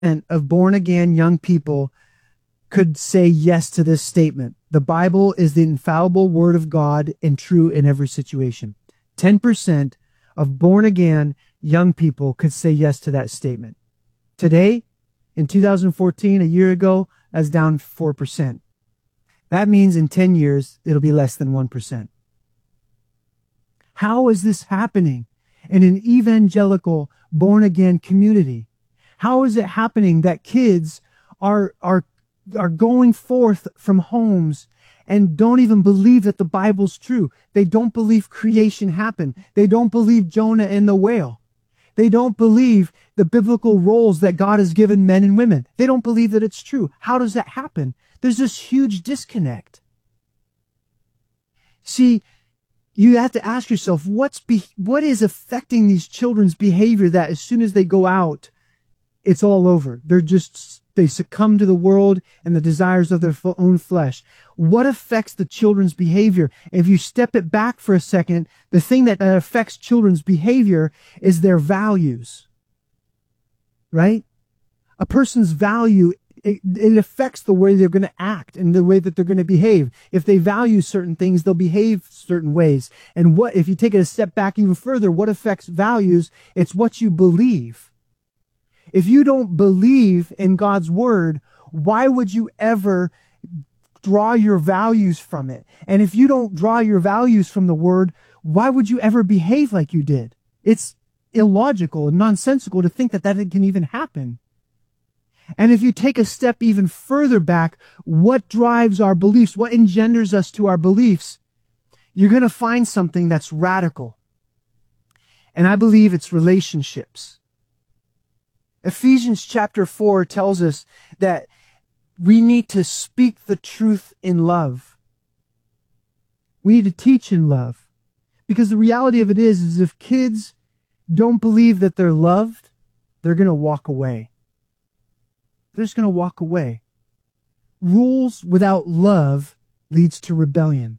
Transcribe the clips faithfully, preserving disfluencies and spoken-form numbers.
And of born-again young people could say yes to this statement. The Bible is the infallible word of God and true in every situation. ten percent of born-again young people could say yes to that statement. Today, in two thousand fourteen, a year ago, that's down four percent. That means in ten years, it'll be less than one percent. How is this happening in an evangelical, born-again community? How is it happening that kids are, are, are going forth from homes and don't even believe that the Bible's true? They don't believe creation happened. They don't believe Jonah and the whale. They don't believe the biblical roles that God has given men and women. They don't believe that it's true. How does that happen? There's this huge disconnect. See, you have to ask yourself, what's be, what is affecting these children's behavior that as soon as they go out, it's all over? They're just, they succumb to the world and the desires of their own flesh. What affects the children's behavior? If you step it back for a second, the thing that, that affects children's behavior is their values. Right? A person's value, it, it affects the way they're going to act and the way that they're going to behave. If they value certain things, they'll behave certain ways. And what, if you take it a step back even further, what affects values? It's what you believe. If you don't believe in God's word, why would you ever draw your values from it? And if you don't draw your values from the word, why would you ever behave like you did? It's illogical and nonsensical to think that that can even happen. And if you take a step even further back, what drives our beliefs? What engenders us to our beliefs? You're going to find something that's radical. And I believe it's relationships. Ephesians chapter four tells us that we need to speak the truth in love. We need to teach in love. Because the reality of it is, is if kids don't believe that they're loved, they're going to walk away. They're just going to walk away. Rules without love leads to rebellion.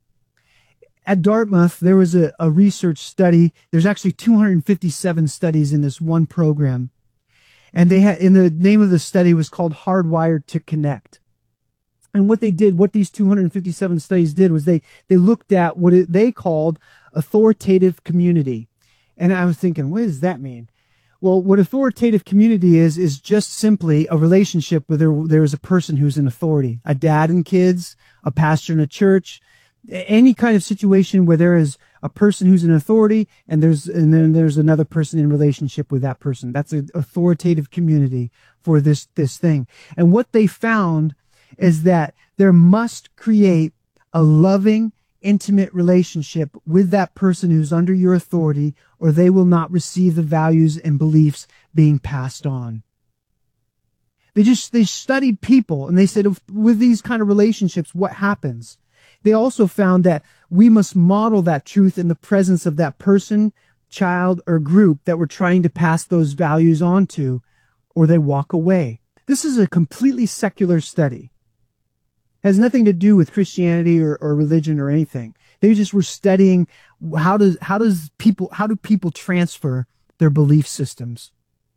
At Dartmouth, there was a, a research study. There's actually two hundred fifty-seven studies in this one program. And they had, in the name of the study was called Hardwired to Connect. And what they did, what these two hundred fifty-seven studies did was they, they looked at what it, they called authoritative community. And I was thinking, what does that mean? Well, what authoritative community is, is just simply a relationship where there, there is a person who's in authority, a dad and kids, a pastor in a church, any kind of situation where there is a person who's in authority and there's, and then there's another person in relationship with that person. That's an authoritative community for this, this thing. And what they found is that there must create a loving, intimate relationship with that person who's under your authority, or they will not receive the values and beliefs being passed on. They just, they studied people and they said, with these kind of relationships, what happens? They also found that we must model that truth in the presence of that person, child, or group that we're trying to pass those values on to, or they walk away. This is a completely secular study. It has nothing to do with Christianity or, or religion or anything. They just were studying how does how does people how do people transfer their belief systems.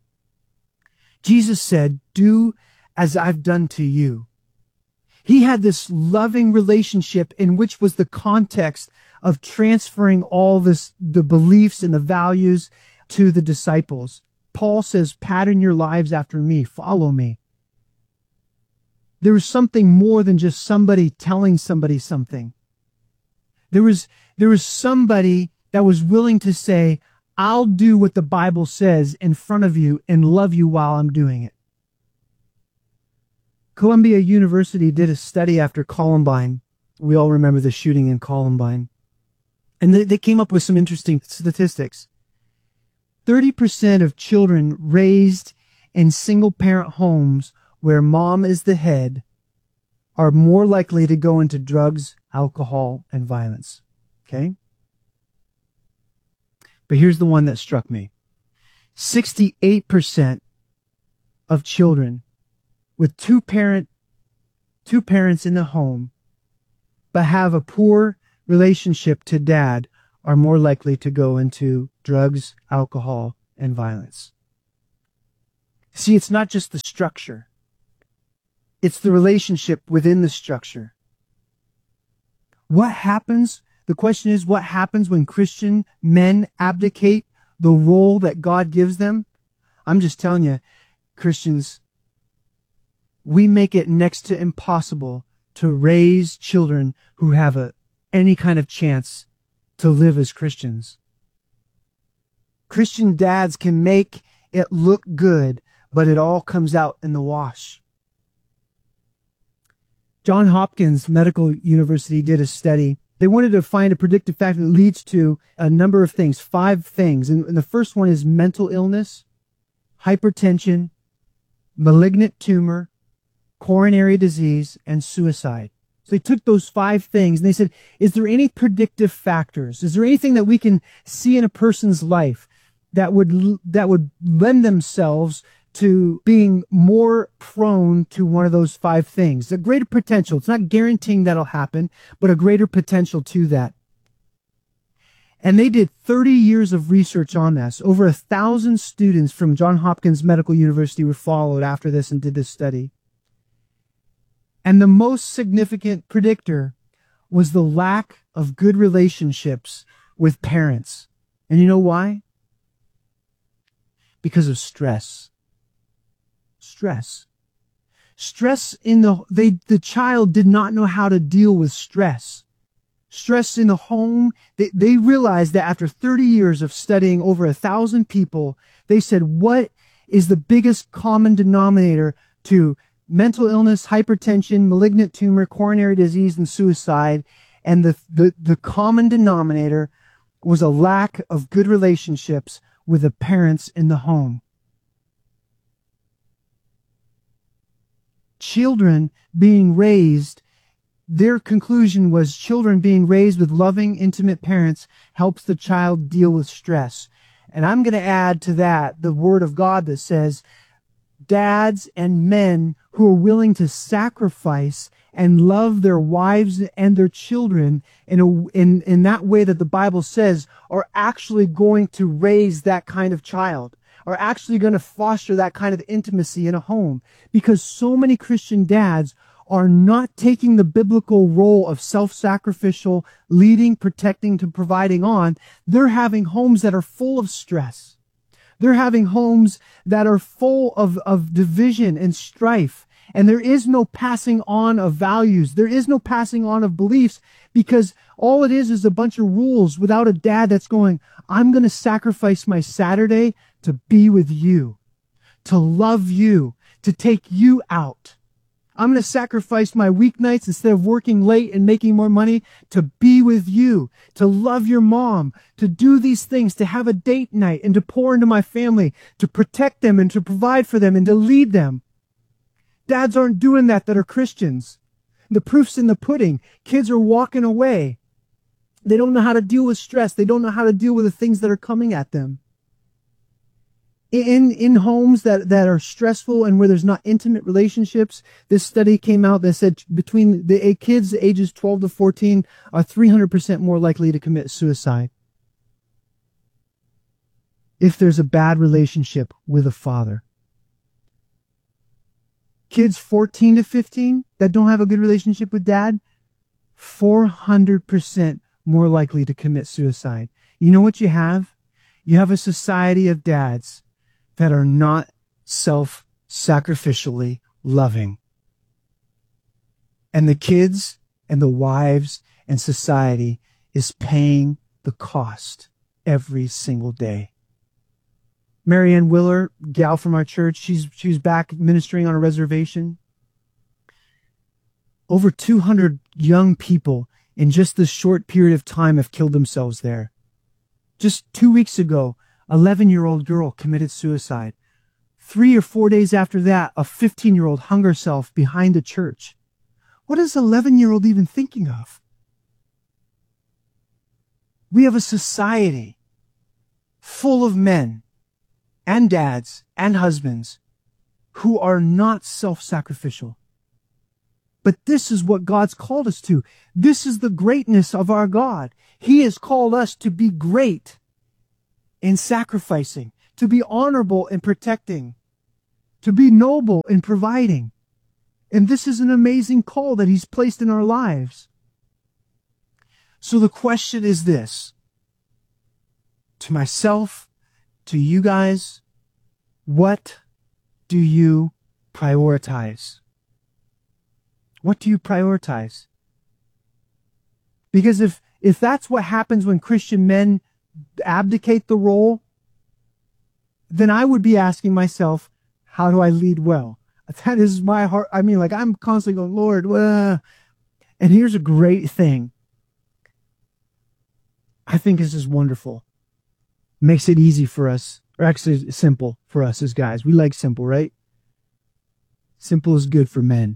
Jesus said, "Do as I've done to you." He had this loving relationship in which was the context of transferring all this, the beliefs and the values to the disciples. Paul says, pattern your lives after me, follow me. There was something more than just somebody telling somebody something. There was, there was somebody that was willing to say, I'll do what the Bible says in front of you and love you while I'm doing it. Columbia University did a study after Columbine. We all remember the shooting in Columbine. And they, they came up with some interesting statistics. thirty percent of children raised in single-parent homes where mom is the head are more likely to go into drugs, alcohol, and violence. Okay? But here's the one that struck me. sixty-eight percent of children with two parent, two parents in the home, but have a poor relationship to dad, are more likely to go into drugs, alcohol, and violence. See, it's not just the structure. It's the relationship within the structure. What happens? The question is, what happens when Christian men abdicate the role that God gives them? I'm just telling you, Christians, we make it next to impossible to raise children who have a, any kind of chance to live as Christians. Christian dads can make it look good, but it all comes out in the wash. Johns Hopkins Medical University did a study. They wanted to find a predictive factor that leads to a number of things, five things. And, and the first one is mental illness, hypertension, malignant tumor, coronary disease, and suicide. So they took those five things and they said, is there any predictive factors? Is there anything that we can see in a person's life that would that would lend themselves to being more prone to one of those five things? A greater potential. It's not guaranteeing that'll happen, but a greater potential to that. And they did thirty years of research on this. Over a thousand students from Johns Hopkins Medical University were followed after this and did this study. And the most significant predictor was the lack of good relationships with parents. And you know why? Because of stress. Stress. Stress in the, they, the child did not know how to deal with stress. Stress in the home, they, they realized that after thirty years of studying over a thousand people, they said, what is the biggest common denominator to mental illness, hypertension, malignant tumor, coronary disease, and suicide? And the, the, the common denominator was a lack of good relationships with the parents in the home. Children being raised, their conclusion was children being raised with loving, intimate parents helps the child deal with stress. And I'm going to add to that the word of God that says dads and men who are willing to sacrifice and love their wives and their children in a, in, in that way that the Bible says are actually going to raise that kind of child, are actually going to foster that kind of intimacy in a home. Because so many Christian dads are not taking the biblical role of self-sacrificial, leading, protecting, to providing on. They're having homes that are full of stress. They're having homes that are full of, of division and strife. And there is no passing on of values. There is no passing on of beliefs, because all it is is a bunch of rules without a dad that's going, I'm going to sacrifice my Saturday to be with you, to love you, to take you out. I'm going to sacrifice my weeknights instead of working late and making more money to be with you, to love your mom, to do these things, to have a date night and to pour into my family, to protect them and to provide for them and to lead them. Dads aren't doing that that are Christians. The proof's in the pudding. Kids are walking away. They don't know how to deal with stress. They don't know how to deal with the things that are coming at them. In, in homes that, that are stressful and where there's not intimate relationships, this study came out that said between the kids ages twelve to fourteen are three hundred percent more likely to commit suicide if there's a bad relationship with a father. Kids fourteen to fifteen that don't have a good relationship with dad, four hundred percent more likely to commit suicide. You know what you have? You have a society of dads that are not self-sacrificially loving. And the kids and the wives and society is paying the cost every single day. Marianne Willer, gal from our church, she's she's back ministering on a reservation. Over two hundred young people in just this short period of time have killed themselves there. Just two weeks ago, eleven-year-old girl committed suicide. Three or four days after that, a fifteen-year-old hung herself behind a church. What is an eleven-year-old even thinking of? We have a society full of men and dads and husbands who are not self-sacrificial. But this is what God's called us to. This is the greatness of our God. He has called us to be great in sacrificing, to be honorable in protecting. to be noble in providing. And this is an amazing call that he's placed in our lives. So the question is this, to myself, to you guys, what do you prioritize? What do you prioritize? Because if, if that's what happens when Christian men abdicate the role, then I would be asking myself, how do I lead well? That is my heart. I mean, like, I'm constantly going, Lord, uh. And here's a great thing. I think this is wonderful. Makes it easy for us, or actually simple for us as guys. We like simple, right? Simple is good for men.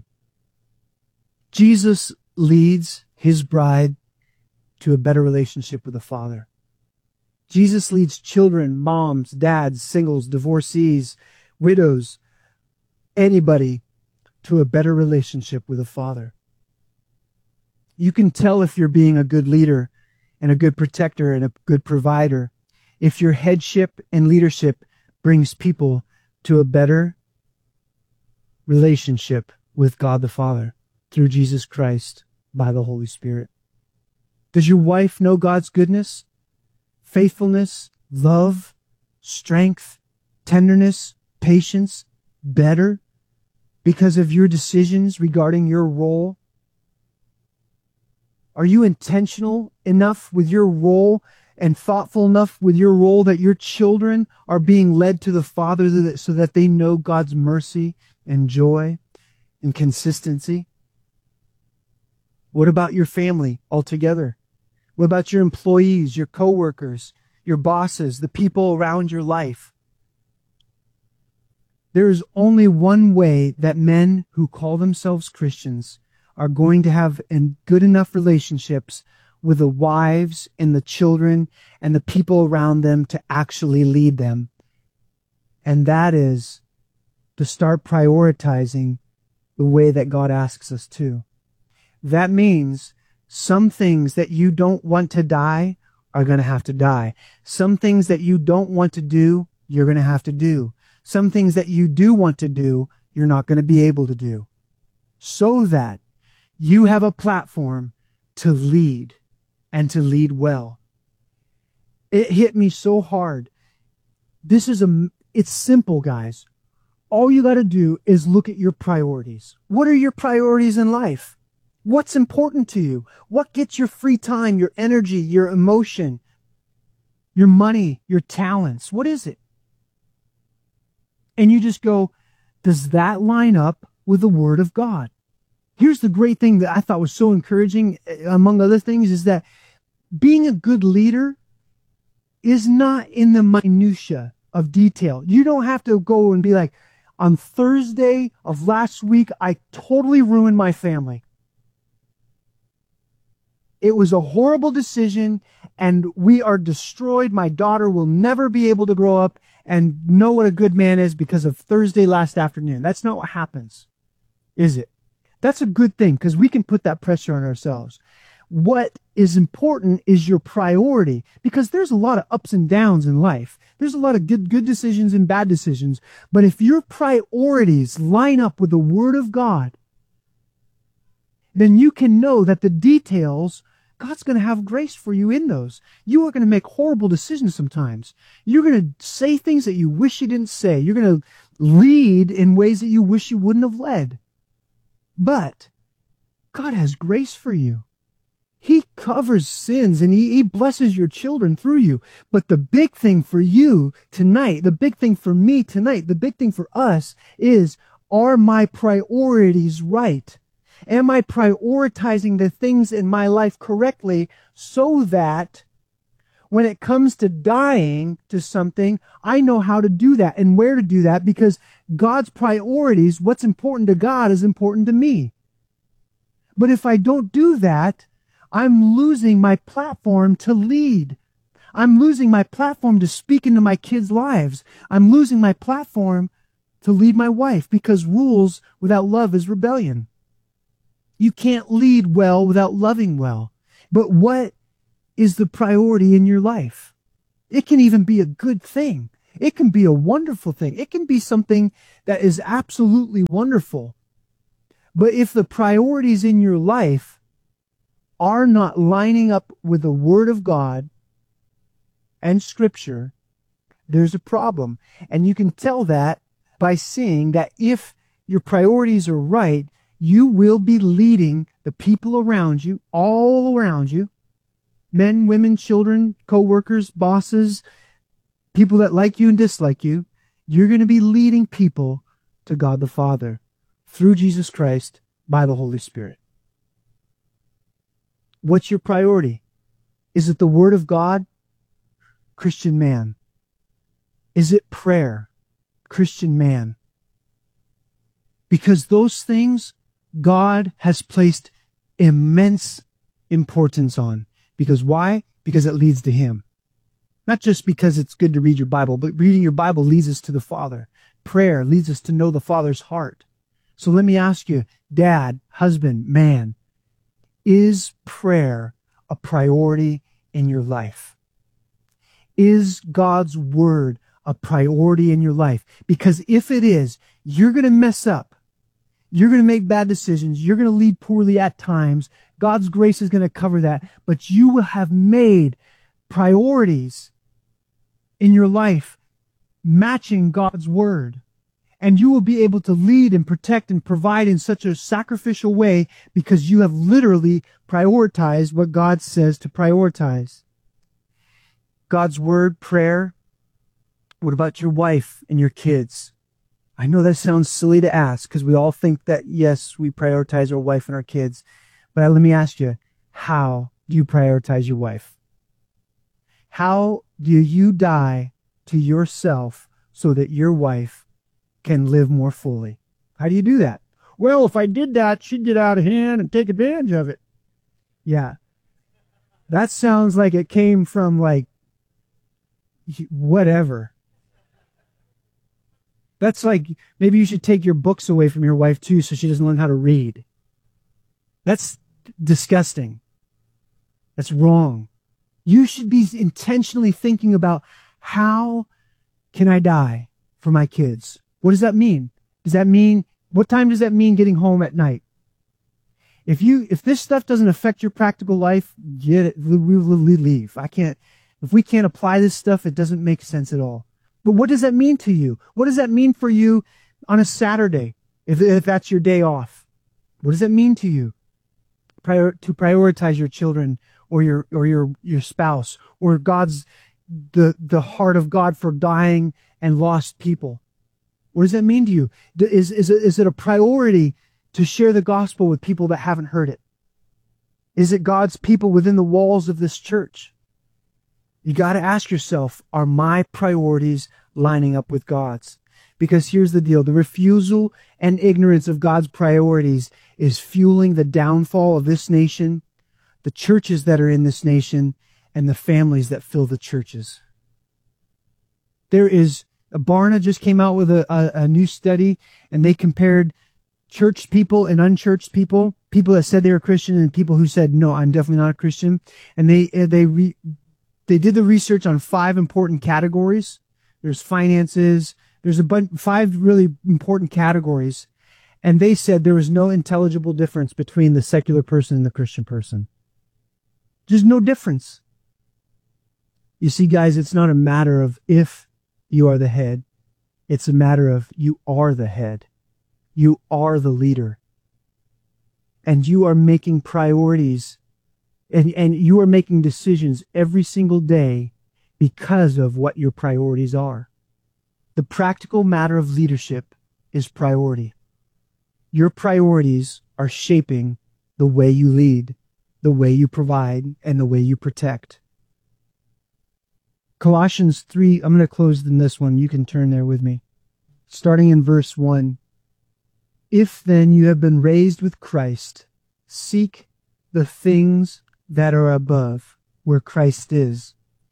Jesus leads his bride to a better relationship with the Father. Jesus leads children, moms, dads, singles, divorcees, widows, anybody to a better relationship with the Father. You can tell if you're being a good leader and a good protector and a good provider if your headship and leadership brings people to a better relationship with God the Father through Jesus Christ by the Holy Spirit. Does your wife know God's goodness, faithfulness, love, strength, tenderness, patience better because of your decisions regarding your role? Are you intentional enough with your role and thoughtful enough with your role that your children are being led to the Father so that they know God's mercy and joy and consistency? What about your family altogether? What about your employees, your coworkers, your bosses, the people around your life? There is only one way that men who call themselves Christians are going to have good enough relationships with the wives and the children and the people around them to actually lead them. And that is to start prioritizing the way that God asks us to. That means some things that you don't want to die are going to have to die. Some things that you don't want to do, you're going to have to do. Some things that you do want to do, you're not going to be able to do. So that you have a platform to lead and to lead well. It hit me so hard. This is a, it's simple, guys. All you got to do is look at your priorities. What are your priorities in life? What's important to you? What gets your free time, your energy, your emotion, your money, your talents? What is it? And you just go, does that line up with the Word of God? Here's the great thing that I thought was so encouraging, among other things, is that being a good leader is not in the minutia of detail. You don't have to go and be like, on Thursday of last week, I totally ruined my family. It was a horrible decision, and we are destroyed. My daughter will never be able to grow up and know what a good man is because of Thursday last afternoon. That's not what happens, is it? That's a good thing because we can put that pressure on ourselves. What is important is your priority, because there's a lot of ups and downs in life. There's a lot of good, good decisions and bad decisions. But if your priorities line up with the Word of God, then you can know that the details, God's going to have grace for you in those. You are going to make horrible decisions sometimes. You're going to say things that you wish you didn't say. You're going to lead in ways that you wish you wouldn't have led. But God has grace for you. He covers sins and he, he blesses your children through you. But the big thing for you tonight, the big thing for me tonight, the big thing for us is, are my priorities right? Am I prioritizing the things in my life correctly so that when it comes to dying to something, I know how to do that and where to do that, because God's priorities, what's important to God is important to me. But if I don't do that, I'm losing my platform to lead. I'm losing my platform to speak into my kids' lives. I'm losing my platform to lead my wife, because rules without love is rebellion. You can't lead well without loving well. But what is the priority in your life? It can even be a good thing. It can be a wonderful thing. It can be something that is absolutely wonderful. But if the priorities in your life are not lining up with the Word of God and Scripture, there's a problem. And you can tell that by seeing that if your priorities are right, you will be leading the people around you, all around you, men, women, children, co-workers, bosses, people that like you and dislike you. You're going to be leading people to God the Father through Jesus Christ by the Holy Spirit. What's your priority? Is it the Word of God? Christian man. Is it prayer? Christian man. Because those things God has placed immense importance on. Because why? Because it leads to Him. Not just because it's good to read your Bible, but reading your Bible leads us to the Father. Prayer leads us to know the Father's heart. So let me ask you, dad, husband, man, is prayer a priority in your life? Is God's Word a priority in your life? Because if it is, you're going to mess up. You're going to make bad decisions. You're going to lead poorly at times. God's grace is going to cover that. But you will have made priorities in your life matching God's Word. And you will be able to lead and protect and provide in such a sacrificial way because you have literally prioritized what God says to prioritize. God's Word, prayer. What about your wife and your kids? I know that sounds silly to ask because we all think that, yes, we prioritize our wife and our kids. But let me ask you, how do you prioritize your wife? How do you die to yourself so that your wife can live more fully? How do you do that? Well, if I did that, she'd get out of hand and take advantage of it. Yeah. That sounds like it came from like, whatever. That's like, maybe you should take your books away from your wife too so she doesn't learn how to read. That's disgusting. That's wrong. You should be intentionally thinking about, how can I die for my kids? What does that mean? Does that mean, what time does that mean getting home at night? If you, if this stuff doesn't affect your practical life, get it, we will leave. I can't, if we can't apply this stuff, it doesn't make sense at all. But what does that mean to you? What does that mean for you on a Saturday, if, if that's your day off? What does that mean to you? Prior, to prioritize your children or your, or your, your spouse, or God's, the, the heart of God for dying and lost people. What does that mean to you? Is, is, it, is it a priority to share the gospel with people that haven't heard it? Is it God's people within the walls of this church? You got to ask yourself, are my priorities lining up with God's? Because here's the deal. The refusal and ignorance of God's priorities is fueling the downfall of this nation, the churches that are in this nation, and the families that fill the churches. There is, Barna just came out with a, a, a new study, and they compared church people and unchurched people, people that said they were Christian and people who said, no, I'm definitely not a Christian. And they, they, re, they did the research on five important categories. There's finances. There's a bunch, five really important categories. And they said there was no intelligible difference between the secular person and the Christian person. There's no difference. You see, guys, it's not a matter of if you are the head. It's a matter of you are the head. You are the leader. And you are making priorities, and, and you are making decisions every single day because of what your priorities are. The practical matter of leadership is priority. Your priorities are shaping the way you lead, the way you provide, and the way you protect. Colossians three, I'm going to close in this one. You can turn there with me. Starting in verse one. If then you have been raised with Christ, seek the things that are above, where Christ is,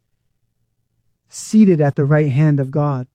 seated at the right hand of God.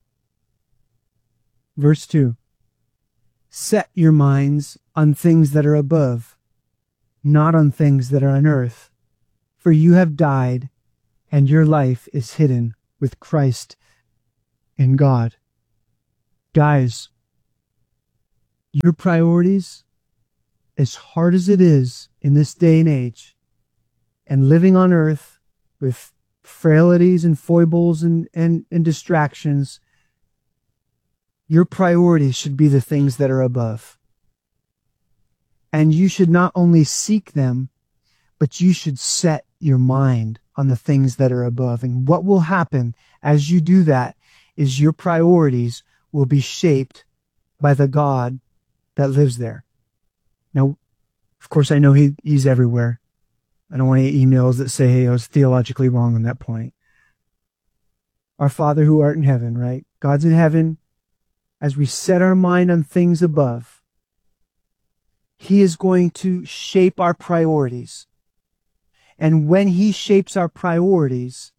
Verse two. Set your minds on things that are above, not on things that are on earth. For you have died, and your life is hidden with Christ in God. Guys, your priorities, as hard as it is in this day and age, and living on earth with frailties and foibles and, and, and distractions, your priorities should be the things that are above. And you should not only seek them, but you should set your mind on the things that are above. And what will happen as you do that is your priorities will be shaped by the God that lives there. Now, of course, I know he, he's everywhere. I don't want any emails that say, hey, I was theologically wrong on that point. Our Father who art in heaven, right? God's in heaven. As we set our mind on things above, he is going to shape our priorities. And when he shapes our priorities,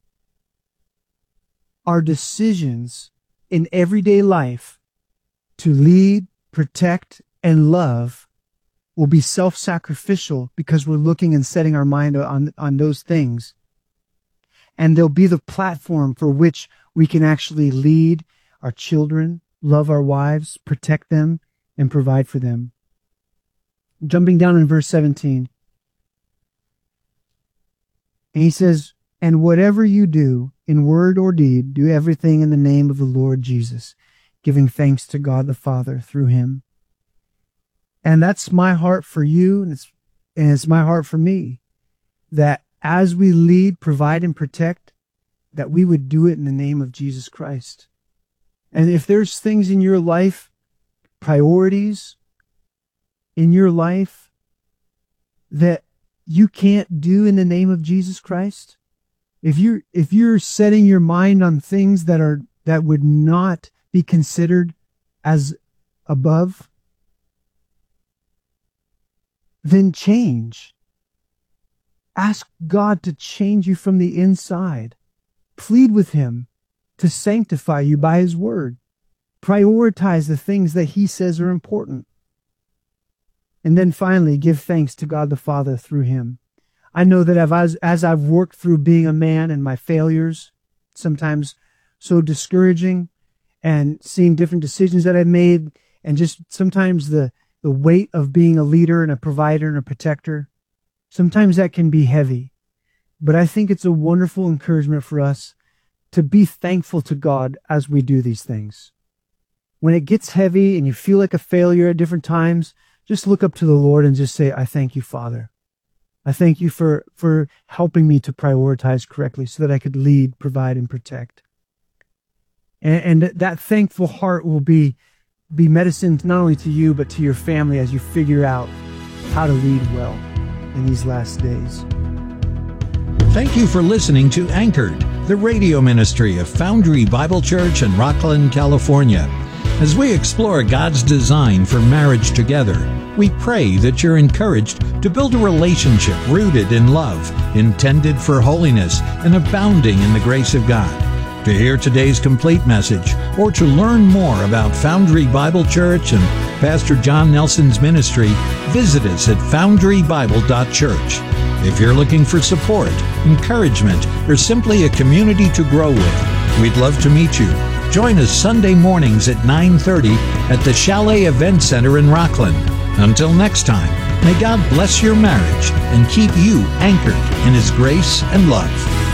our decisions in everyday life to lead, protect, and love will be self-sacrificial because we're looking and setting our mind on, on those things. And they'll be the platform for which we can actually lead our children, love our wives, protect them, and provide for them. Jumping down in verse seventeen. And he says, and whatever you do, in word or deed, do everything in the name of the Lord Jesus, giving thanks to God the Father through him. And that's my heart for you, and it's, and it's my heart for me, that as we lead, provide, and protect, that we would do it in the name of Jesus Christ. And if there's things in your life, priorities in your life, that you can't do in the name of Jesus Christ, if you're, if you're setting your mind on things that are, that would not be considered as above, then change. Ask God to change you from the inside. Plead with him to sanctify you by his word. Prioritize the things that he says are important. And then finally, give thanks to God the Father through him. I know that as, as I've worked through being a man and my failures, sometimes so discouraging, and seeing different decisions that I've made, and just sometimes the the weight of being a leader and a provider and a protector, sometimes that can be heavy. But I think it's a wonderful encouragement for us to be thankful to God as we do these things. When it gets heavy and you feel like a failure at different times, just look up to the Lord and just say, I thank you, Father. I thank you for, for helping me to prioritize correctly so that I could lead, provide, and protect. And, and that thankful heart will be be medicine not only to you, but to your family as you figure out how to lead well in these last days. Thank you for listening to Anchored, the radio ministry of Foundry Bible Church in Rocklin, California. As we explore God's design for marriage together, we pray that you're encouraged to build a relationship rooted in love, intended for holiness, and abounding in the grace of God. To hear today's complete message, or to learn more about Foundry Bible Church and Pastor John Nelson's ministry, visit us at foundry bible dot church. If you're looking for support, encouragement, or simply a community to grow with, we'd love to meet you. Join us Sunday mornings at nine thirty at the Chalet Event Center in Rocklin. Until next time, may God bless your marriage and keep you anchored in His grace and love.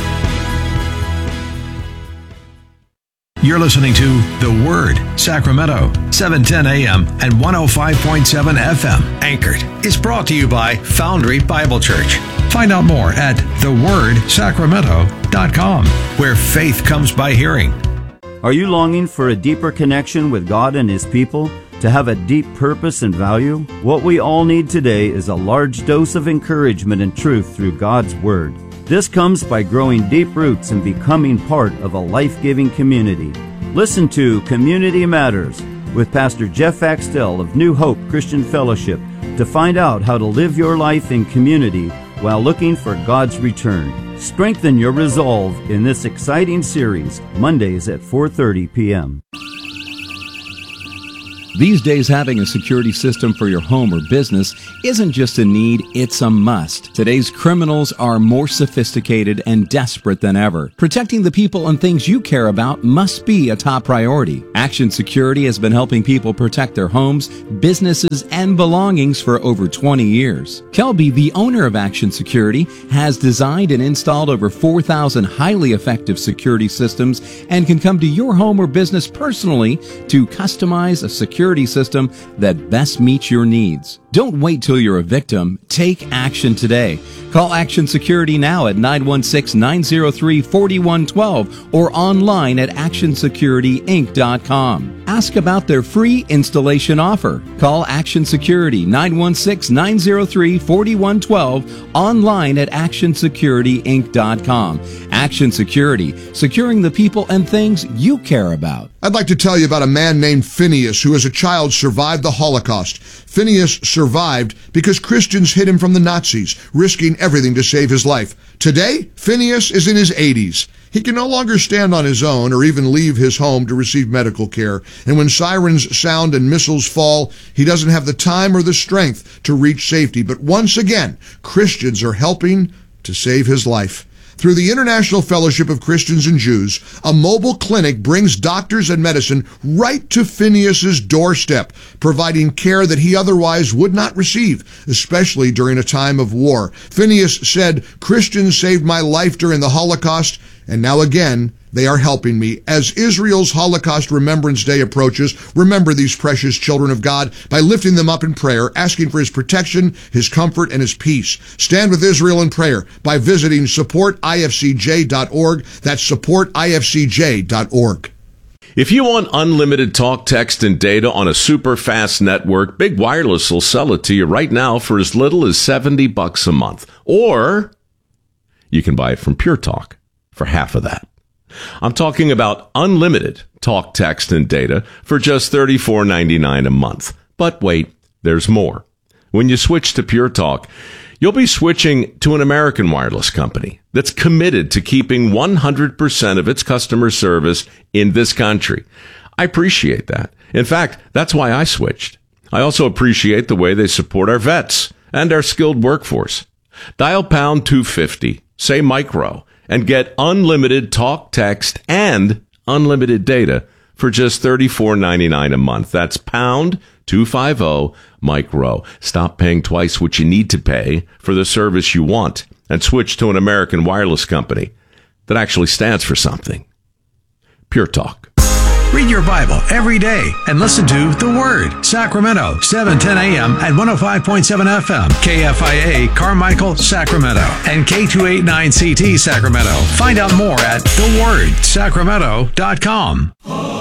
You're listening to The Word, Sacramento, seven ten a.m. and one oh five point seven F M. Anchored is brought to you by Foundry Bible Church. Find out more at the word sacramento dot com, where faith comes by hearing. Are you longing for a deeper connection with God and His people? To have a deep purpose and value? What we all need today is a large dose of encouragement and truth through God's Word. This comes by growing deep roots and becoming part of a life-giving community. Listen to Community Matters with Pastor Jeff Axtell of New Hope Christian Fellowship to find out how to live your life in community while looking for God's return. Strengthen your resolve in this exciting series, Mondays at four thirty p.m. These days, having a security system for your home or business isn't just a need, it's a must. Today's criminals are more sophisticated and desperate than ever. Protecting the people and things you care about must be a top priority. Action Security has been helping people protect their homes, businesses, and belongings for over twenty years. Kelby, the owner of Action Security, has designed and installed over four thousand highly effective security systems and can come to your home or business personally to customize a security system that best meets your needs. Don't wait till you're a victim. Take action today. Call Action Security now at nine one six, nine zero three, four one one two or online at action security inc dot com. Ask about their free installation offer. Call Action Security nine one six, nine zero three, four one one two online at action security inc dot com. Action Security, securing the people and things you care about. I'd like to tell you about a man named Phineas who as a child survived the Holocaust. Phineas survived because Christians hid him from the Nazis, risking everything to save his life. Today, Phineas is in his eighties. He can no longer stand on his own or even leave his home to receive medical care. And when sirens sound and missiles fall, he doesn't have the time or the strength to reach safety. But once again, Christians are helping to save his life. Through the International Fellowship of Christians and Jews, a mobile clinic brings doctors and medicine right to Phineas's doorstep, providing care that he otherwise would not receive, especially during a time of war. Phineas said, "Christians saved my life during the Holocaust, and now again, they are helping me." As Israel's Holocaust Remembrance Day approaches, remember these precious children of God by lifting them up in prayer, asking for his protection, his comfort, and his peace. Stand with Israel in prayer by visiting support I F C J dot org. That's support I F C J dot org. If you want unlimited talk, text, and data on a super fast network, Big Wireless will sell it to you right now for as little as seventy bucks a month. Or you can buy it from Pure Talk for half of that. I'm talking about unlimited talk, text, and data for just thirty-four ninety-nine a month. But wait, there's more. When you switch to Pure Talk, you'll be switching to an American wireless company that's committed to keeping one hundred percent of its customer service in this country. I appreciate that. In fact, that's why I switched. I also appreciate the way they support our vets and our skilled workforce. Dial pound two fifty, say micro, and get unlimited talk, text, and unlimited data for just thirty-four ninety-nine a month. That's pound two fifty micro. Stop paying twice what you need to pay for the service you want and switch to an American wireless company that actually stands for something. Pure Talk. Read your Bible every day and listen to The Word, Sacramento, seven ten a.m. at one oh five point seven F M, K F I A, Carmichael, Sacramento, and K two eighty-nine C T, Sacramento. Find out more at the word sacramento dot com.